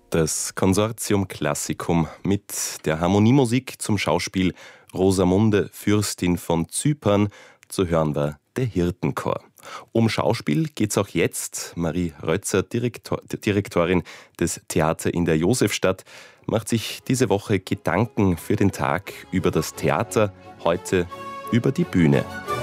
Das Consortium Classicum mit der Harmoniemusik zum Schauspiel Rosamunde, Fürstin von Zypern. Zu hören war der Hirtenchor. Um Schauspiel geht's auch jetzt. Marie Rötzer, Direktorin des Theater in der Josefstadt, macht sich diese Woche Gedanken für den Tag über das Theater, heute über die Bühne.